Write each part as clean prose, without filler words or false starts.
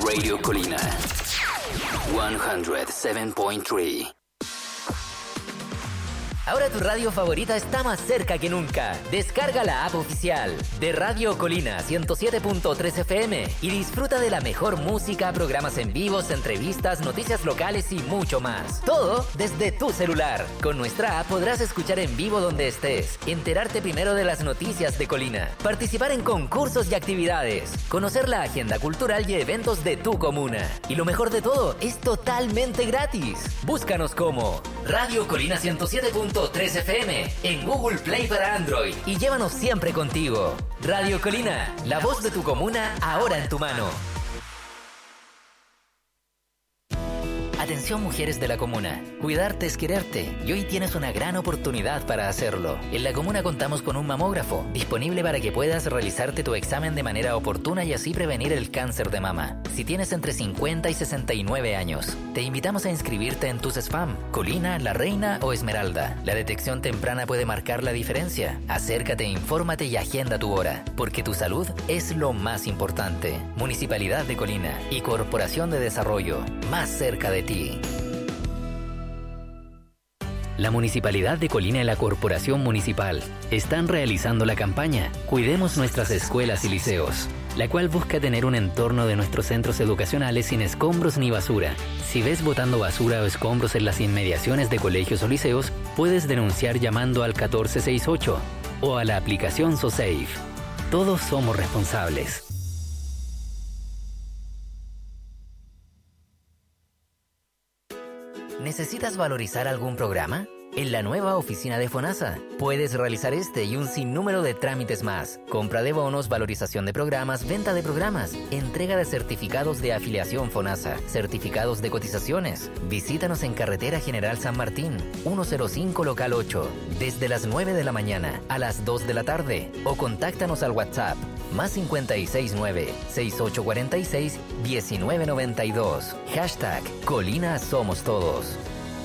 Radio Colina 107.3. Ahora tu radio favorita está más cerca que nunca. Descarga la app oficial de Radio Colina 107.3 FM y disfruta de la mejor música, programas en vivos, entrevistas, noticias locales y mucho más. Todo desde tu celular. Con nuestra app podrás escuchar en vivo donde estés, enterarte primero de las noticias de Colina, participar en concursos y actividades, conocer la agenda cultural y eventos de tu comuna. Y lo mejor de todo, es totalmente gratis. Búscanos como Radio Colina 107.3 FM en Google Play para Android y llévanos siempre contigo. Radio Colina, la voz de tu comuna ahora en tu mano. Atención mujeres de la comuna, cuidarte es quererte y hoy tienes una gran oportunidad para hacerlo. En la comuna contamos con un mamógrafo disponible para que puedas realizarte tu examen de manera oportuna y así prevenir el cáncer de mama. Si tienes entre 50 y 69 años, te invitamos a inscribirte en tus SFAM, Colina, La Reina o Esmeralda. La detección temprana puede marcar la diferencia. Acércate, infórmate y agenda tu hora, porque tu salud es lo más importante. Municipalidad de Colina y Corporación de Desarrollo, más cerca de ti. La Municipalidad de Colina y la Corporación Municipal están realizando la campaña Cuidemos nuestras escuelas y liceos, la cual busca tener un entorno de nuestros centros educacionales sin escombros ni basura. Si ves botando basura o escombros en las inmediaciones de colegios o liceos, puedes denunciar llamando al 1468 o a la aplicación SoSafe. Todos somos responsables. ¿Necesitas valorizar algún programa? En la nueva oficina de FONASA puedes realizar este y un sinnúmero de trámites más. Compra de bonos, valorización de programas, venta de programas, entrega de certificados de afiliación FONASA, certificados de cotizaciones. Visítanos en Carretera General San Martín, 105 Local 8, desde las 9 de la mañana a las 2 de la tarde o contáctanos al WhatsApp más 569-6846-1992. Hashtag Colina Somos Todos.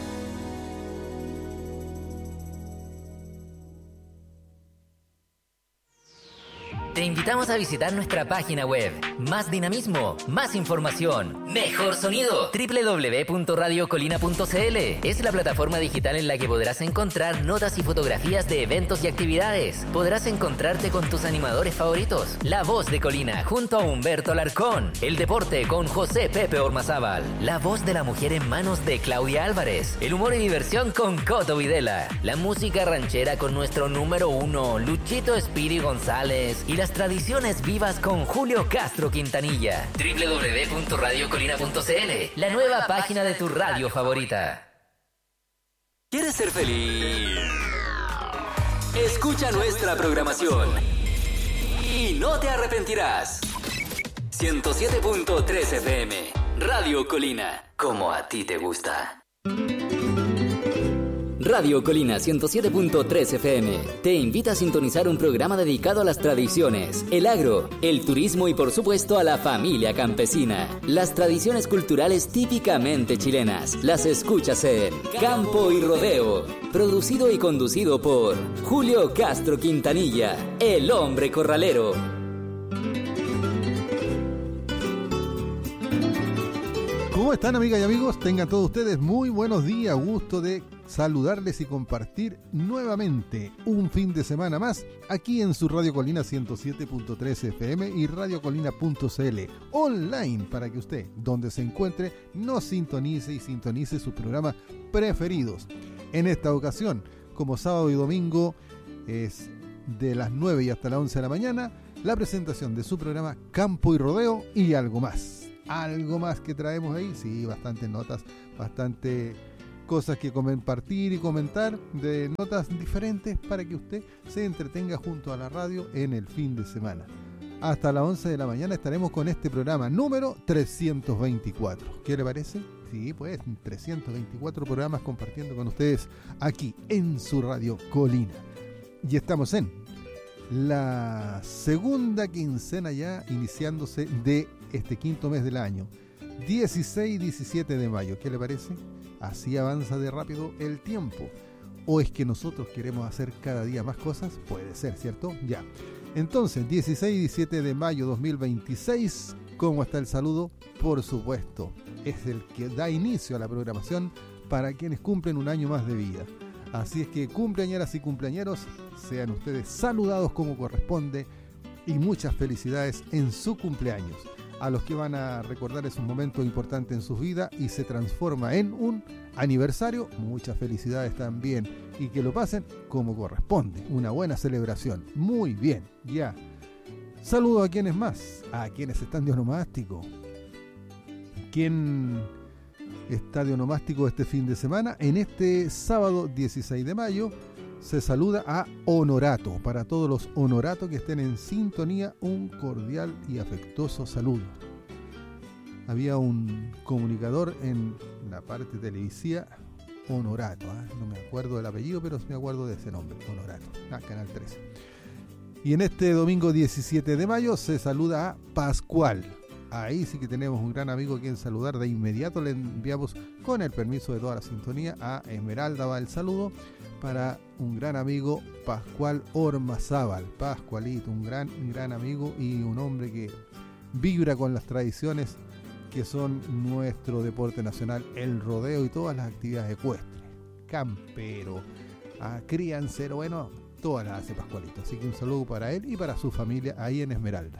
Te invitamos a visitar nuestra página web. Más dinamismo, más información, mejor sonido. www.radiocolina.cl es la plataforma digital en la que podrás encontrar notas y fotografías de eventos y actividades. Podrás encontrarte con tus animadores favoritos. La voz de Colina junto a Humberto Alarcón. El deporte con José Pepe Ormazábal. La voz de la mujer en manos de Claudia Álvarez. El humor y diversión con Coto Videla. La música ranchera con nuestro número 1, Luchito Speedy González. Y las tradiciones vivas con Julio Castro Quintanilla. www.radiocolina.cl, la nueva página de tu radio favorita. ¿Quieres ser feliz? Escucha nuestra programación y no te arrepentirás. 107.3 FM, Radio Colina, como a ti te gusta. Radio Colina 107.3 FM te invita a sintonizar un programa dedicado a las tradiciones, el agro, el turismo y por supuesto a la familia campesina. Las tradiciones culturales típicamente chilenas las escuchas en Campo y Rodeo, producido y conducido por Julio Castro Quintanilla, el hombre corralero. ¿Cómo están, amigas y amigos? Tengan todos ustedes muy buenos días. Gusto de saludarles y compartir nuevamente un fin de semana más aquí en su Radio Colina 107.3 FM y radiocolina.cl online para que usted, donde se encuentre, nos sintonice y sintonice sus programas preferidos. En esta ocasión, como sábado y domingo es de las 9 y hasta las 11 de la mañana, la presentación de su programa Campo y Rodeo y algo más. Algo más que traemos ahí, sí, bastantes notas, bastante cosas que compartir y comentar, de notas diferentes para que usted se entretenga junto a la radio en el fin de semana. Hasta las 11 de la mañana estaremos con este programa número 324. ¿Qué le parece? Sí, pues 324 programas compartiendo con ustedes aquí en su Radio Colina. Y estamos en la segunda quincena ya iniciándose de este quinto mes del año, 16 y 17 de mayo. ¿Qué le parece? Así avanza de rápido el tiempo. ¿O es que nosotros queremos hacer cada día más cosas? Puede ser, ¿cierto? Ya. Entonces, 16 y 17 de mayo 2026, ¿cómo está el saludo? Por supuesto, es el que da inicio a la programación para quienes cumplen un año más de vida. Así es que cumpleañeras y cumpleañeros, sean ustedes saludados como corresponde y muchas felicidades en su cumpleaños. A los que van a recordar esos momentos importantes en sus vidas y se transforma en un aniversario, muchas felicidades también y que lo pasen como corresponde, una buena celebración. Muy bien, ya. Saludo a quienes más, a quienes están de onomástico. ¿Quién está de onomástico este fin de semana? En este sábado 16 de mayo se saluda a Honorato. Para todos los Honorato que estén en sintonía, un cordial y afectuoso saludo. Había un comunicador en la parte televisiva, Honorato, no me acuerdo del apellido, pero me acuerdo de ese nombre, Honorato, Canal 13. Y en este domingo 17 de mayo se saluda a Pascual. Ahí sí que tenemos un gran amigo a quien saludar. De inmediato le enviamos, con el permiso de toda la sintonía, a Esmeralda va el saludo para un gran amigo, Pascual Ormazábal. Pascualito, un gran amigo y un hombre que vibra con las tradiciones que son nuestro deporte nacional, el rodeo y todas las actividades ecuestres, campero, criancero, bueno, todas las hace Pascualito. Así que un saludo para él y para su familia ahí en Esmeralda.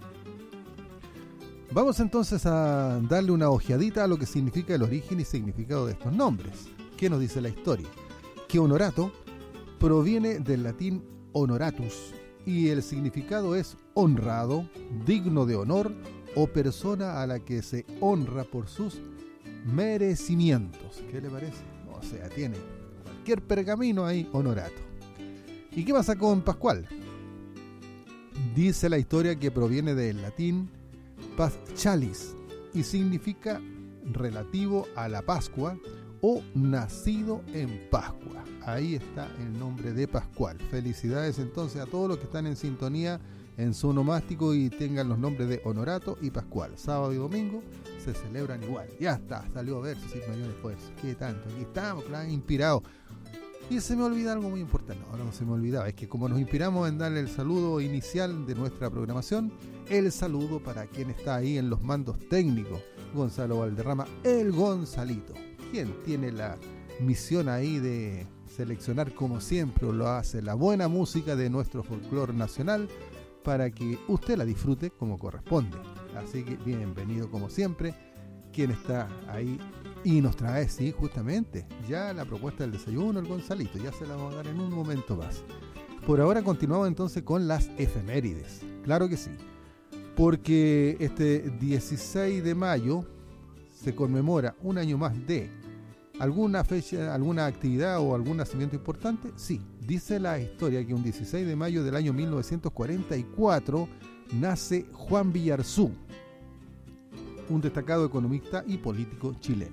Vamos entonces a darle una ojeadita a lo que significa el origen y significado de estos nombres. ¿Qué nos dice la historia? Que Honorato proviene del latín honoratus y el significado es honrado, digno de honor o persona a la que se honra por sus merecimientos. ¿Qué le parece? O sea, tiene cualquier pergamino ahí, Honorato. ¿Y qué pasa con Pascual? Dice la historia que proviene del latín paschalis y significa relativo a la Pascua o nacido en Pascua. Ahí está el nombre de Pascual. Felicidades entonces a todos los que están en sintonía en su onomástico y tengan los nombres de Honorato y Pascual. Sábado y domingo se celebran igual. Ya está, salió a verse sin mayor esfuerzo. ¿Qué tanto? Aquí estamos, claro, inspirados. Y se me olvida algo muy importante. No se me olvidaba. Es que como nos inspiramos en darle el saludo inicial de nuestra programación, el saludo para quien está ahí en los mandos técnicos, Gonzalo Valderrama, el Gonzalito, quien tiene la misión ahí de seleccionar, como siempre lo hace, la buena música de nuestro folclore nacional para que usted la disfrute como corresponde. Así que bienvenido como siempre, quien está ahí y nos trae, sí, justamente, ya la propuesta del desayuno, el Gonzalito, ya se la vamos a dar en un momento más. Por ahora continuamos entonces con las efemérides, claro que sí, porque este 16 de mayo se conmemora un año más de alguna fecha, alguna actividad o algún nacimiento importante. Sí, dice la historia que un 16 de mayo del año 1944 nace Juan Villarzú, un destacado economista y político chileno.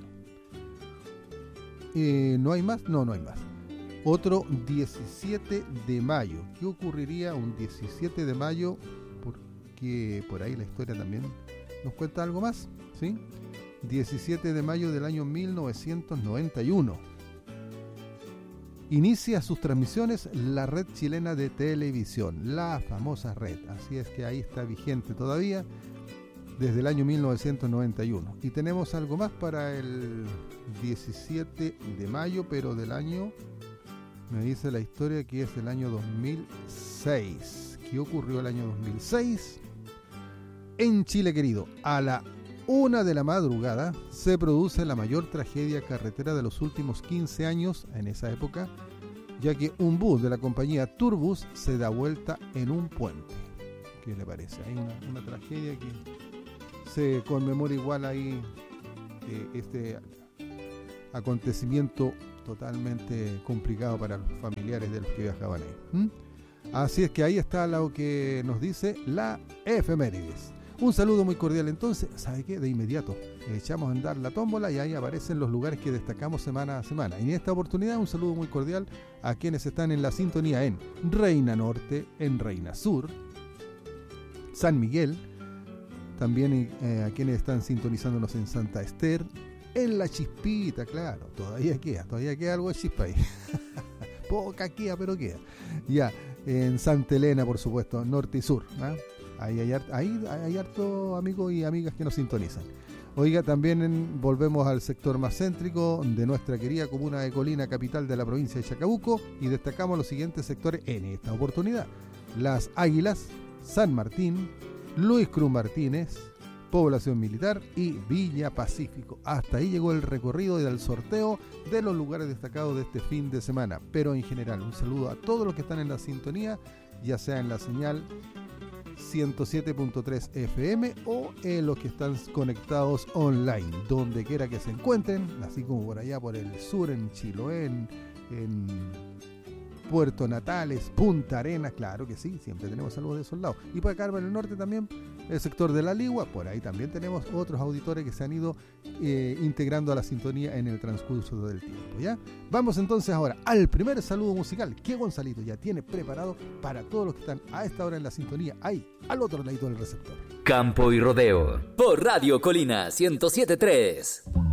¿No hay más? No hay más. Otro 17 de mayo. ¿Qué ocurriría un 17 de mayo? Porque por ahí la historia también nos cuenta algo más, ¿sí? 17 de mayo del año 1991. Inicia sus transmisiones la red chilena de televisión, la famosa red. Así es que ahí está vigente todavía desde el año 1991. Y tenemos algo más para el 17 de mayo, pero del año, me dice la historia que es el año 2006. ¿Qué ocurrió el año 2006? En Chile, querido, a la 1 de la madrugada se produce la mayor tragedia carretera de los últimos 15 años en esa época, ya que un bus de la compañía Turbus se da vuelta en un puente. ¿Qué le parece? Hay una tragedia que se conmemora igual ahí este acontecimiento totalmente complicado para los familiares de los que viajaban ahí. Así es que ahí está lo que nos dice la efemérides. Un saludo muy cordial entonces. ¿Sabe qué? De inmediato echamos a andar la tómbola y ahí aparecen los lugares que destacamos semana a semana. Y en esta oportunidad un saludo muy cordial a quienes están en la sintonía en Reina Norte, en Reina Sur, San Miguel, también a quienes están sintonizándonos en Santa Ester, en La Chispita, claro, todavía queda algo de chispa ahí. Poca queda, pero queda. Ya, en Santa Elena, por supuesto, norte y sur, ¿eh? Ahí hay harto amigos y amigas que nos sintonizan. Oiga, también volvemos al sector más céntrico de nuestra querida comuna de Colina, capital de la provincia de Chacabuco, y destacamos los siguientes sectores en esta oportunidad: Las Águilas, San Martín, Luis Cruz Martínez, Población Militar y Villa Pacífico. Hasta ahí llegó el recorrido y el sorteo de los lugares destacados de este fin de semana. Pero en general, un saludo a todos los que están en la sintonía, ya sea en la señal 107.3 FM o los que están conectados online, donde quiera que se encuentren, así como por allá por el sur, en Chiloé, en Puerto Natales, Punta Arenas, claro que sí, siempre tenemos saludos de esos lados. Y por acá en el norte también, el sector de La Ligua, por ahí también tenemos otros auditores que se han ido integrando a la sintonía en el transcurso del tiempo, ¿ya? Vamos entonces ahora al primer saludo musical que Gonzalito ya tiene preparado para todos los que están a esta hora en la sintonía, ahí, al otro lado del receptor. Campo y Rodeo, por Radio Colina 107.3.